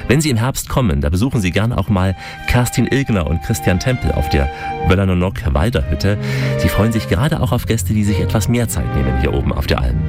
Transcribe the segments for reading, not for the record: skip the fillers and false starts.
Wenn Sie im Herbst kommen, da besuchen Sie gern auch mal Kerstin Ilgner und Christian Tempel auf der Wöllernonok-Walderhütte. Sie freuen sich gerade auch auf Gäste, die sich etwas mehr Zeit nehmen hier oben auf der Alm.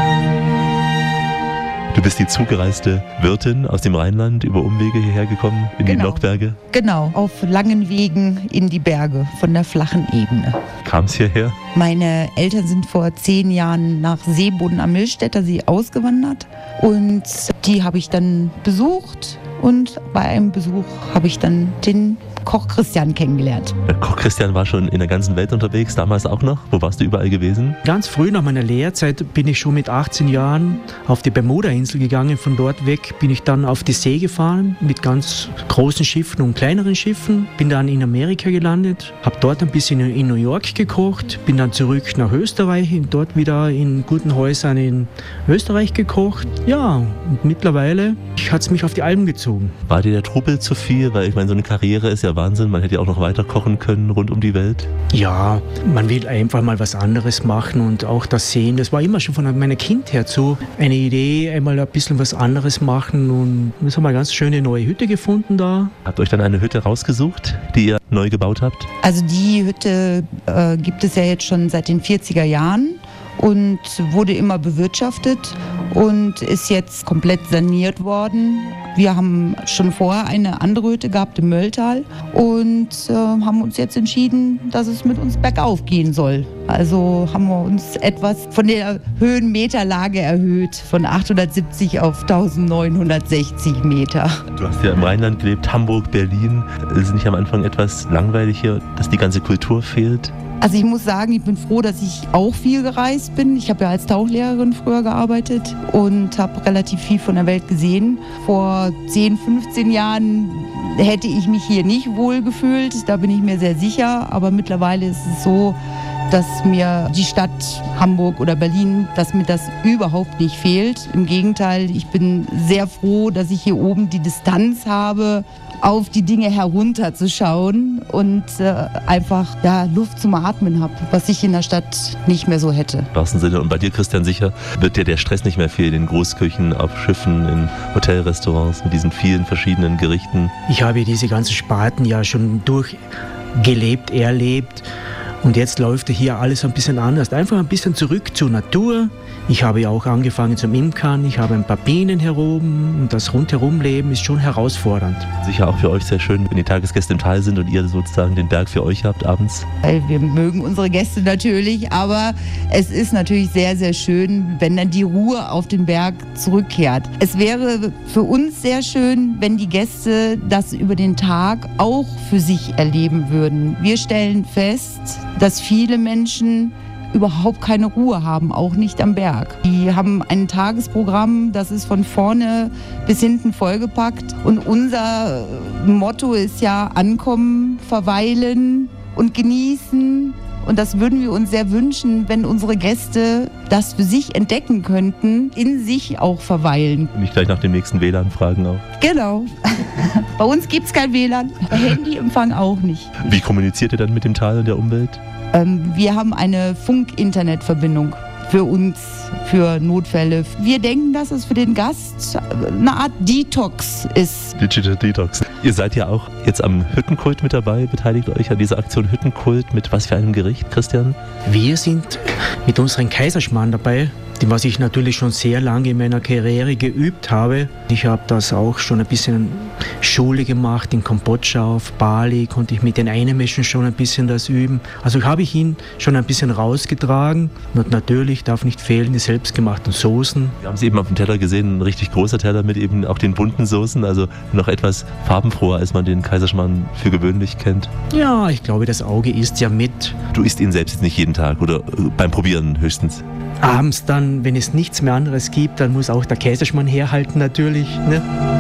Du bist die zugereiste Wirtin aus dem Rheinland, über Umwege hierher gekommen in die Nockberge? Genau, auf langen Wegen in die Berge von der flachen Ebene. Kam es hierher? Meine Eltern sind vor 10 Jahren nach Seeboden am Millstätter See ausgewandert und die habe ich dann besucht und bei einem Besuch habe ich dann den Koch Christian kennengelernt. Der Koch Christian war schon in der ganzen Welt unterwegs, damals auch noch. Wo warst du überall gewesen? Ganz früh nach meiner Lehrzeit bin ich schon mit 18 Jahren auf die Bermuda-Insel gegangen. Von dort weg bin ich dann auf die See gefahren mit ganz großen Schiffen und kleineren Schiffen. Bin dann in Amerika gelandet, habe dort ein bisschen in New York gekocht, bin dann zurück nach Österreich und dort wieder in guten Häusern in Österreich gekocht. Ja, und mittlerweile hat es mich auf die Alpen gezogen. War dir der Trubel zu viel? Weil ich meine, so eine Karriere ist ja Wahnsinn. Man hätte ja auch noch weiter kochen können rund um die Welt. Ja, man will einfach mal was anderes machen und auch das Sehen. Das war immer schon von meiner Kindheit her so eine Idee, einmal ein bisschen was anderes machen. Und jetzt haben wir eine ganz schöne neue Hütte gefunden da. Habt ihr euch dann eine Hütte rausgesucht, die ihr neu gebaut habt? Also die Hütte gibt es ja jetzt schon seit den 40er Jahren und wurde immer bewirtschaftet und ist jetzt komplett saniert worden. Wir haben schon vorher eine andere Hütte gehabt im Mölltal und haben uns jetzt entschieden, dass es mit uns bergauf gehen soll. Also haben wir uns etwas von der Höhenmeterlage erhöht, von 870 auf 1960 Meter. Du hast ja im Rheinland gelebt, Hamburg, Berlin. Ist es nicht am Anfang etwas langweilig hier, dass die ganze Kultur fehlt? Also ich muss sagen, ich bin froh, dass ich auch viel gereist bin. Ich habe ja als Tauchlehrerin früher gearbeitet und habe relativ viel von der Welt gesehen. Vor 10, 15 Jahren hätte ich mich hier nicht wohl gefühlt, da bin ich mir sehr sicher. Aber mittlerweile ist es so, dass mir die Stadt Hamburg oder Berlin, dass mir das überhaupt nicht fehlt. Im Gegenteil, ich bin sehr froh, dass ich hier oben die Distanz habe, auf die Dinge herunterzuschauen und einfach Luft zum Atmen habe, was ich in der Stadt nicht mehr so hätte. Im wahrsten Sinne. Und bei dir, Christian, sicher wird dir der Stress nicht mehr fehlen in Großküchen, auf Schiffen, in Hotelrestaurants mit diesen vielen verschiedenen Gerichten. Ich habe diese ganzen Sparten ja schon durchgelebt, erlebt. Und jetzt läuft hier alles ein bisschen anders. Einfach ein bisschen zurück zur Natur. Ich habe ja auch angefangen zum Imkern. Ich habe ein paar Bienen hier oben. Und das Rundherumleben ist schon herausfordernd. Sicher auch für euch sehr schön, wenn die Tagesgäste im Tal sind und ihr sozusagen den Berg für euch habt abends. Wir mögen unsere Gäste natürlich, aber es ist natürlich sehr, sehr schön, wenn dann die Ruhe auf den Berg zurückkehrt. Es wäre für uns sehr schön, wenn die Gäste das über den Tag auch für sich erleben würden. Wir stellen fest, dass viele Menschen überhaupt keine Ruhe haben, auch nicht am Berg. Die haben ein Tagesprogramm, das ist von vorne bis hinten vollgepackt. Und unser Motto ist ja ankommen, verweilen und genießen. Und das würden wir uns sehr wünschen, wenn unsere Gäste das für sich entdecken könnten, in sich auch verweilen. Und nicht gleich nach dem nächsten WLAN fragen auch. Genau. Bei uns gibt es kein WLAN, Handyempfang auch nicht. Wie kommuniziert ihr dann mit dem Tal und der Umwelt? Wir haben eine Funk-Internet-Verbindung für uns, für Notfälle. Wir denken, dass es für den Gast eine Art Detox ist. Digital Detox. Ihr seid ja auch jetzt am Hüttenkult mit dabei, beteiligt euch an dieser Aktion Hüttenkult. Mit was für einem Gericht, Christian? Wir sind mit unserem Kaiserschmarrn dabei, was ich natürlich schon sehr lange in meiner Karriere geübt habe. Ich habe das auch schon ein bisschen Schule gemacht in Kambodscha, auf Bali konnte ich mit den Einheimischen schon ein bisschen das üben. Also habe ich ihn schon ein bisschen rausgetragen und natürlich darf nicht fehlen die selbstgemachten Soßen. Wir haben es eben auf dem Teller gesehen, ein richtig großer Teller mit eben auch den bunten Soßen, also noch etwas farbenfroher, als man den Kaiserschmarrn für gewöhnlich kennt. Ja, ich glaube, das Auge isst ja mit. Du isst ihn selbst jetzt nicht jeden Tag oder beim Probieren höchstens? Abends dann, wenn es nichts mehr anderes gibt, dann muss auch der Kaiserschmarrn herhalten natürlich, ne?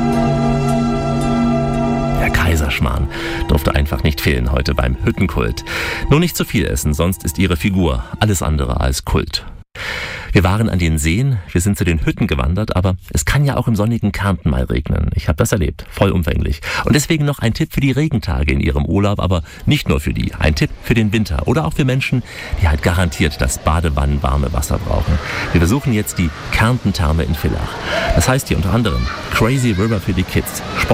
Der Kaiserschmarrn durfte einfach nicht fehlen heute beim Hüttenkult. Nur nicht zu viel essen, sonst ist ihre Figur alles andere als Kult. Wir waren an den Seen, wir sind zu den Hütten gewandert, aber es kann ja auch im sonnigen Kärnten mal regnen. Ich habe das erlebt, vollumfänglich. Und deswegen noch ein Tipp für die Regentage in Ihrem Urlaub, aber nicht nur für die. Ein Tipp für den Winter oder auch für Menschen, die halt garantiert das badewannenwarme Wasser brauchen. Wir besuchen jetzt die Kärntentherme in Villach. Das heißt hier unter anderem Crazy River für die Kids,